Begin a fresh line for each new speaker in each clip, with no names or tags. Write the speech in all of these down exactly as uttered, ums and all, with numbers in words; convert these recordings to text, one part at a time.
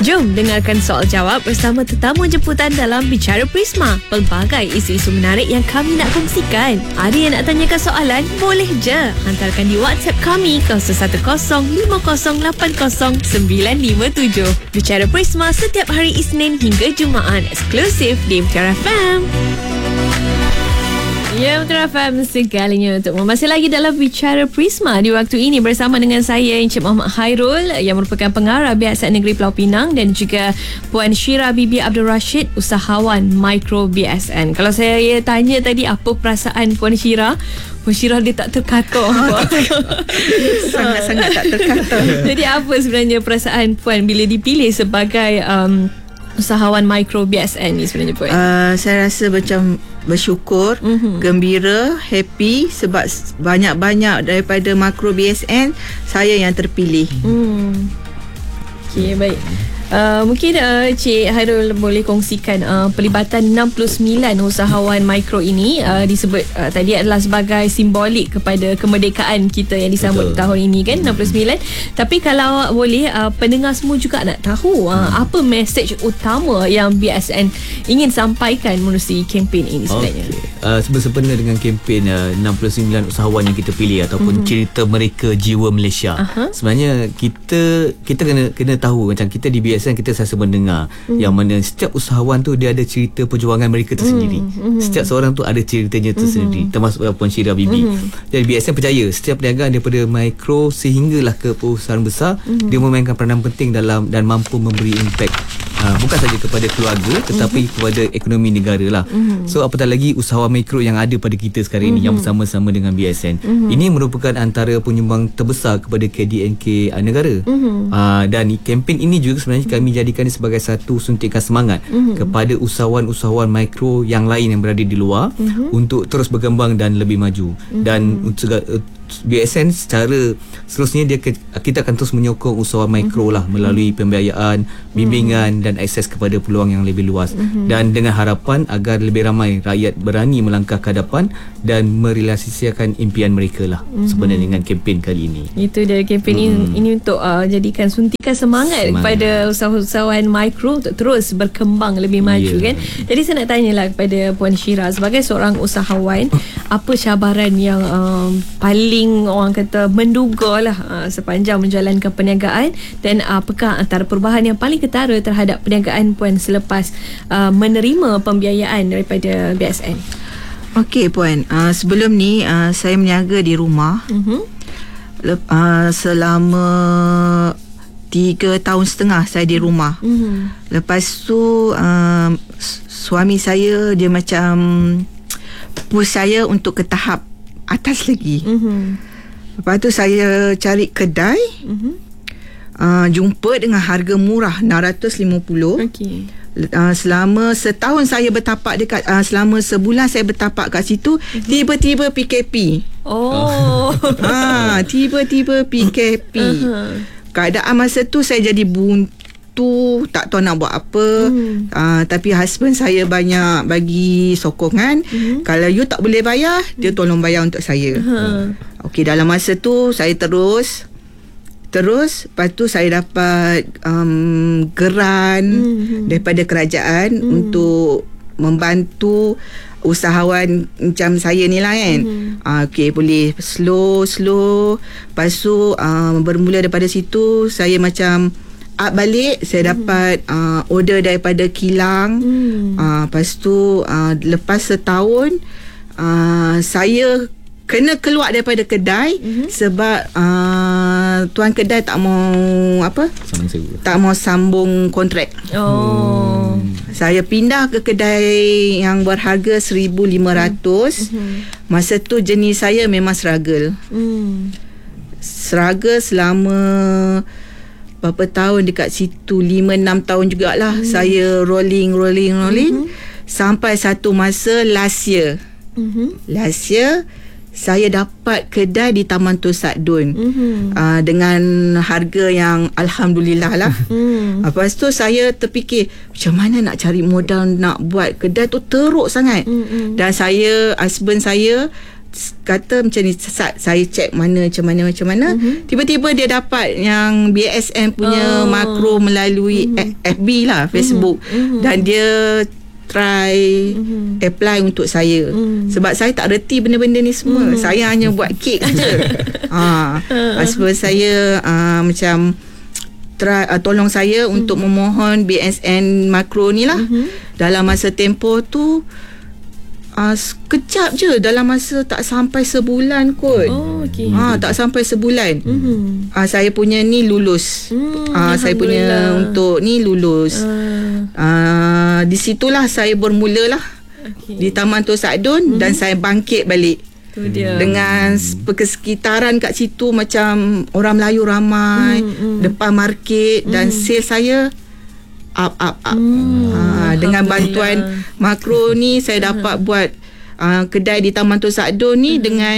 Jom dengarkan soal jawab bersama tetamu jemputan dalam Bicara Prisma. Pelbagai isu-isu menarik yang kami nak kongsikan. Ada yang nak tanyakan soalan? Boleh je. Hantarkan di WhatsApp kami kosong satu kosong lima kosong lapan kosong sembilan lima tujuh. Bicara Prisma setiap hari Isnin hingga Jumaat, eksklusif di Bicara F M. Ya, Bicara F M segalinya untuk masih lagi dalam Bicara Prisma di waktu ini bersama dengan saya Encik Muhammad Khairul yang merupakan pengarah Biasaan Negeri Pulau Pinang dan juga Puan Syira Bibi Abdul Rashid, usahawan Mikro B S N. Kalau saya tanya tadi apa perasaan Puan Syira, Puan Syira dia tak terkata.
Sangat-sangat tak terkata.
Jadi apa sebenarnya perasaan Puan bila dipilih sebagai um, usahawan Mikro B S N ni sebenarnya Puan?
Uh, saya rasa macam bersyukur, mm-hmm. gembira, happy sebab banyak-banyak daripada Makro B S N saya yang terpilih.
Hmm. Okey, baik. Uh, mungkin uh, Cik Khairul boleh kongsikan uh, pelibatan enam puluh sembilan usahawan mikro ini uh, disebut uh, tadi adalah sebagai simbolik kepada kemerdekaan kita yang disambut Betul. tahun ini kan, enam puluh sembilan. Tapi kalau boleh uh, pendengar semua juga nak tahu uh, hmm. apa mesej utama yang B S N ingin sampaikan menerusi kempen ini sebenarnya.
Okay. Uh, sempena dengan kempen uh, enam puluh sembilan usahawan yang kita pilih ataupun hmm. cerita mereka jiwa Malaysia. Uh-huh. Sebenarnya kita kita kena kena tahu macam kita di B S N kita selalu mendengar mm. yang mana setiap usahawan tu dia ada cerita perjuangan mereka tersendiri. Mm. Setiap seorang tu ada ceritanya tersendiri, mm. termasuk Puan Syira Bibi. Mm. Jadi B S N percaya setiap perniagaan daripada mikro sehinggalah ke perusahaan besar, mm. dia memainkan peranan penting dalam dan mampu memberi impact uh, bukan saja kepada keluarga tetapi mm. kepada ekonomi negara lah. Mm. So apatah lagi usahawan mikro yang ada pada kita sekarang mm. ini yang bersama-sama dengan B S N. Mm. Ini merupakan antara penyumbang terbesar kepada K D N K negara. Mm. Uh, dan kempen ini juga sebenarnya kami jadikan ini sebagai satu suntikan semangat mm-hmm. kepada usahawan-usahawan mikro yang lain yang berada di luar mm-hmm. untuk terus berkembang dan lebih maju. Mm-hmm. Dan untuk B S N secara seterusnya dia kita akan terus menyokong usahawan mikro lah melalui pembiayaan, bimbingan mm-hmm. dan akses kepada peluang yang lebih luas. Mm-hmm. Dan dengan harapan agar lebih ramai rakyat berani melangkah ke hadapan dan merealisasikan impian mereka lah mm-hmm. sebenarnya dengan kempen kali ini.
Itu dia kempen mm-hmm. ini, ini untuk uh, jadikan suntikan semangat, semangat kepada usahawan mikro untuk terus berkembang lebih maju yeah. kan. Jadi saya nak tanyalah kepada Puan Syira sebagai seorang usahawan, apa cabaran yang um, paling orang kata menduga lah uh, sepanjang menjalankan perniagaan, dan uh, apakah antara perubahan yang paling ketara terhadap perniagaan Puan selepas uh, menerima pembiayaan daripada B S N?
Okey Puan, uh, sebelum ni uh, saya berniaga di rumah uh-huh. Lep, uh, selama tiga tahun setengah saya di rumah. Uh-huh. Lepas tu uh, suami saya dia macam push saya untuk ke tahap atas lagi. Uh-huh. Lepas tu saya cari kedai, uh-huh. uh, jumpa dengan harga murah enam ratus lima puluh. Okey. Uh, selama setahun saya bertapak dekat uh, selama sebulan saya bertapak kat situ, uh-huh. tiba-tiba P K P. Oh. ha, tiba-tiba P K P. Uh-huh. Keadaan masa tu saya jadi buntu, tak tahu nak buat apa. Hmm. Uh, tapi husband saya banyak bagi sokongan. Hmm. Kalau you tak boleh bayar, dia tolong bayar untuk saya. Hmm. Okey, dalam masa tu saya terus terus lepas tu saya dapat um, geran hmm. daripada kerajaan hmm. untuk membantu usahawan macam saya ni lah kan. Mm-hmm. Uh, okay, boleh slow slow. Lepas tu uh, bermula daripada situ saya macam up balik. Saya mm-hmm. dapat uh, order daripada kilang. Mm. uh, Lepas tu uh, lepas setahun uh, saya kena keluar daripada kedai mm-hmm. sebab uh, tuan kedai tak mau apa tak mau sambung kontrak. Oh. Hmm. Saya pindah ke kedai yang berharga seribu lima ratus. Mm-hmm. Masa tu jenis saya memang struggle. Mm. Struggle selama berapa tahun dekat situ, lima enam tahun jugalah. Mm. Saya rolling rolling rolling mm-hmm. sampai satu masa last year. Mm-hmm. Last year saya dapat kedai di Taman Tun Sadun mm-hmm. uh, dengan harga yang alhamdulillah lah. Mm. Lepas tu saya terfikir macam mana nak cari modal nak buat kedai tu, teruk sangat. Mm-hmm. Dan saya, husband saya kata macam ni, saya cek mana macam mana macam mana, uh-huh. tiba-tiba dia dapat yang B S N punya oh. makro melalui uh-huh. F B lah, Facebook, uh-huh. dan dia try uh-huh. apply untuk saya, uh-huh. sebab saya tak reti benda-benda ni semua, uh-huh. saya hanya buat kek je. ha, sebab saya uh, macam try, uh, tolong saya uh-huh. untuk memohon B S N makro ni lah, uh-huh. dalam masa tempoh tu Uh, sekejap je, dalam masa tak sampai sebulan kot.
Oh, okay.
ha, tak sampai sebulan. mm-hmm. uh, Saya punya ni lulus. mm, uh, Saya punya untuk ni lulus. uh. Uh, Di situlah saya bermula lah, okay. di Taman Tun Sadun, mm-hmm. dan saya bangkit balik. Itu dia. Dengan persekitaran kat situ macam orang Melayu ramai, mm-hmm. depan market, dan mm. sales saya up up up. Hmm, ha, dengan bantuan makro ni saya dapat uh-huh. buat uh, kedai di Taman Tun Sadun ni uh-huh. dengan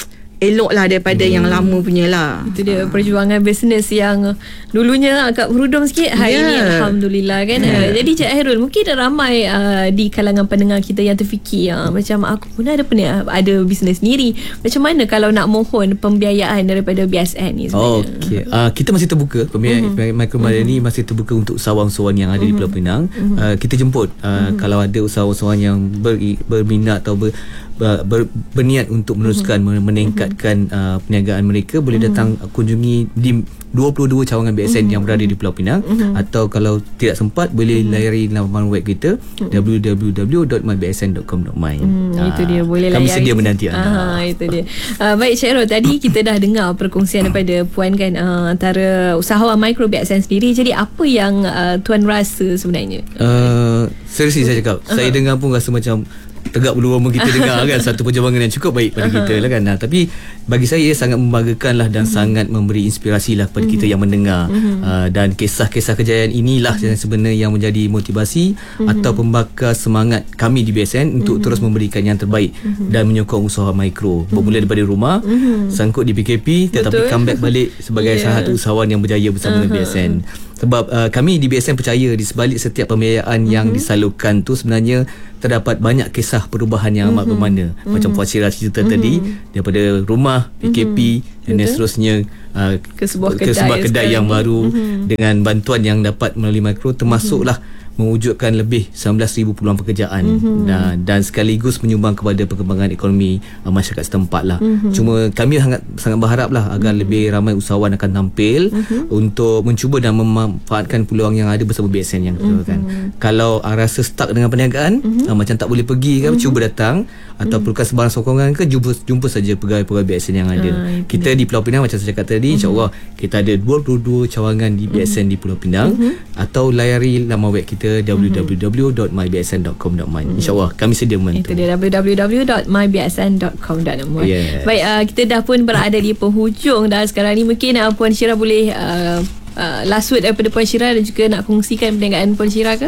elok lah daripada hmm. yang lama punya lah. Itu dia, perjuangan bisnes yang dulunya agak berudum sikit, hari yeah. ni Alhamdulillah kan. yeah. uh, Jadi Cik Hairul, mungkin ramai uh, di kalangan pendengar kita yang terfikir uh, macam aku pun ada pernah ada bisnes sendiri, macam mana kalau nak mohon pembiayaan daripada B S N ni sebenarnya?
Okay. uh, Kita masih terbuka, pembiayaan uh-huh. Micro Mada uh-huh. ni masih terbuka untuk usahawan-usahawan yang ada uh-huh. di Pulau Pinang. uh-huh. uh, Kita jemput uh, uh-huh. kalau ada usahawan-usahawan yang ber, berminat atau ber, ber, berniat untuk meneruskan uh-huh. meningkatkan uh, perniagaan mereka, boleh uh-huh. datang kunjungi di dua puluh dua cawangan B S N uh-huh. yang berada di Pulau Pinang, uh-huh. atau kalau tidak sempat boleh uh-huh. layari laman web kita uh-huh. w w w dot my b s n dot com dot my.
hmm, uh, itu dia, boleh
kami
layari,
sedia menanti anda.
Ah, itu dia. Uh, baik Cik Hairul, tadi kita dah dengar perkongsian daripada Puan kan, uh, antara usahawan mikro B S N sendiri. Jadi apa yang uh, Tuan rasa sebenarnya?
Uh, seriously saya cakap, uh-huh. saya dengar pun rasa macam tegak bulu roma kita dengar kan, satu perjuangan yang cukup baik pada uh-huh. kita lah kan. Nah, tapi bagi saya sangat membanggakan lah, dan uh-huh. sangat memberi inspirasi lah kepada uh-huh. kita yang mendengar, uh-huh. uh, dan kisah-kisah kejayaan inilah uh-huh. yang sebenarnya yang menjadi motivasi uh-huh. atau pembakar semangat kami di B S N untuk uh-huh. terus memberikan yang terbaik uh-huh. dan menyokong usaha mikro, uh-huh. bermula daripada rumah, uh-huh. sangkut di P K P, tetapi comeback balik sebagai yeah. salah satu usahawan yang berjaya bersama uh-huh. dengan B S N. Sebab uh, kami di B S N percaya di sebalik setiap pembiayaan uh-huh. yang disalurkan tu sebenarnya terdapat banyak kisah perubahan yang amat mm-hmm. bermakna. Mm-hmm. Macam Puan Syirah cerita mm-hmm. tadi, daripada rumah P K P mm-hmm. dan seterusnya uh,
ke sebuah
ke
kedai,
sebuah kedai yang baru
mm-hmm.
dengan bantuan yang dapat melalui mikro, termasuklah mm-hmm. mewujudkan lebih sembilan belas ribu peluang pekerjaan mm-hmm. dan, dan sekaligus menyumbang kepada perkembangan ekonomi uh, masyarakat setempat lah. Mm-hmm. Cuma kami sangat sangat berharap lah agar mm-hmm. lebih ramai usahawan akan tampil mm-hmm. untuk mencuba dan memanfaatkan peluang yang ada bersama B S N yang mm-hmm. kan. Kalau uh, rasa stuck dengan perniagaan, mm-hmm. uh, macam tak boleh pergi kan, mm-hmm. cuba datang atau mm-hmm. perlukan sebarang sokongan ke, jumpa jumpa saja pegawai-pegawai B S N yang ada. Ah, kita di Pulau Pinang macam saya cakap tadi, mm-hmm. insya-Allah kita ada dua puluh dua cawangan di B S N mm-hmm. di Pulau Pinang, mm-hmm. atau layari laman web kita w w w dot my b s n dot com dot my. mm-hmm. InsyaAllah kami sedia membantu.
Itu dia, w w w dot my b s n dot com dot my.
Yes.
Baik, uh, kita dah pun berada di penghujung dah sekarang ni. Mungkin uh, Puan Syirah boleh uh, uh, last word daripada Puan Syirah, dan juga nak kongsikan perniagaan Puan Syirah ke?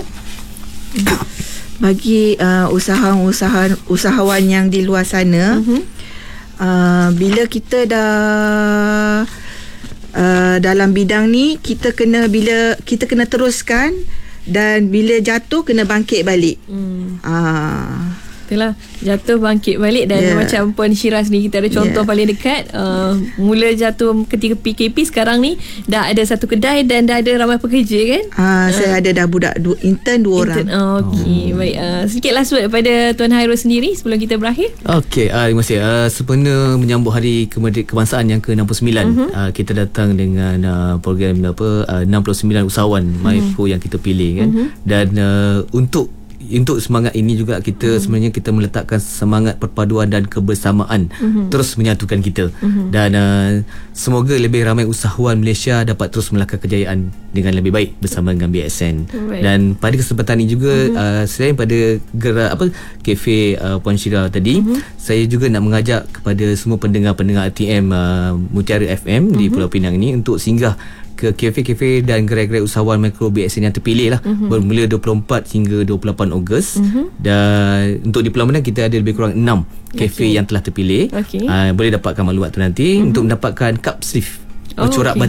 Bagi uh, usahawan usahawan yang di luar sana, uh-huh. uh, bila kita dah uh, dalam bidang ni, kita kena bila kita kena teruskan, dan bila jatuh kena bangkit balik. Hmm. Ah,
itulah, jatuh bangkit balik. Dan yeah. macam Puan Syirah sendiri, kita ada contoh yeah. paling dekat, uh, mula jatuh ketika P K P, sekarang ni dah ada satu kedai dan dah ada ramai pekerja kan.
Ah, uh, saya ada dah budak dua, intern dua intern. orang.
Oh, okey. Oh. Baik, uh, sedikit last word daripada Tuan Hairul sendiri sebelum kita berakhir.
Okey, uh, terima kasih. Uh, sempena menyambut Hari Kemerdekaan Kebangsaan yang ke enam puluh sembilan, uh-huh. uh, kita datang dengan uh, program apa uh, enam puluh sembilan usahawan uh-huh. mikro yang kita pilih kan. Uh-huh. Dan uh, untuk untuk semangat ini juga kita mm. sebenarnya kita meletakkan semangat perpaduan dan kebersamaan, mm-hmm. terus menyatukan kita, mm-hmm. dan uh, semoga lebih ramai usahawan Malaysia dapat terus melangkah kejayaan dengan lebih baik bersama dengan B S N. Right. Dan pada kesempatan ini juga, mm-hmm. uh, selain pada gerak apa kafe uh, Puan Syirah tadi, mm-hmm. saya juga nak mengajak kepada semua pendengar-pendengar R T M uh, Mutiara F M mm-hmm. di Pulau Pinang ini untuk singgah ke kafe-kafe dan gerai-gerai usahawan mikro B S N yang terpilih lah, mm-hmm. bermula dua puluh empat hingga dua puluh lapan Ogos, mm-hmm. dan untuk di Pulau Pinang kita ada lebih kurang enam kafe okay. yang telah terpilih. Okay. Uh, boleh dapatkan maklumat tu nanti, mm-hmm. untuk mendapatkan cup sleeve oh, corak okay. batik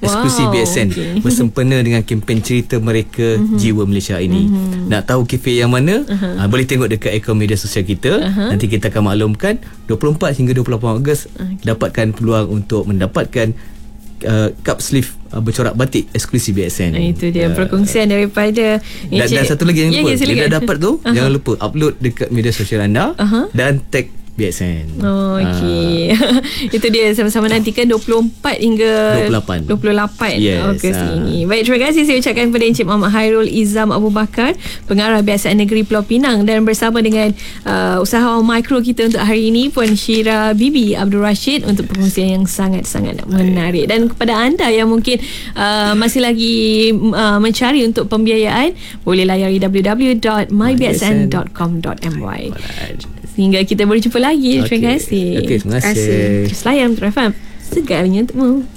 eksklusif B S N
okay.
bersempena dengan kempen cerita mereka uh-huh. Jiwa Malaysia ini. Uh-huh. Nak tahu cafe yang mana? Uh-huh. Uh, boleh tengok dekat akaun media sosial kita. Uh-huh. Nanti kita akan maklumkan dua puluh empat hingga dua puluh lapan Ogos okay. dapatkan peluang untuk mendapatkan uh, cup sleeve uh, bercorak batik eksklusif B S N.
Itu dia uh, perkongsian daripada
dan, dan satu lagi jangan
ya,
lupa
ya,
bila dah dapat tu uh-huh. jangan lupa upload dekat media sosial anda uh-huh. dan tag B S N.
Oh, okey. Uh. Itu dia, sama-sama nantikan dua puluh empat hingga
dua puluh lapan
dua puluh lapan
yes,
Ogos
uh.
ini. Baik, terima kasih saya ucapkan kepada Encik Muhammad Hairul Izam Abu Bakar, Pengarah Biasaan Negeri Pulau Pinang, dan bersama dengan uh, usahawan mikro kita untuk hari ini, Puan Syira Bibi Abdul Rashid, untuk perkongsian yang sangat-sangat menarik. Dan kepada anda yang mungkin uh, masih lagi uh, mencari untuk pembiayaan, boleh layari w w w dot my b s n dot com dot m y. Sehingga kita berjumpa lagi. Terima kasih.
Okey, terima kasih.
Terus layan Metro F M. Segalanya untukmu.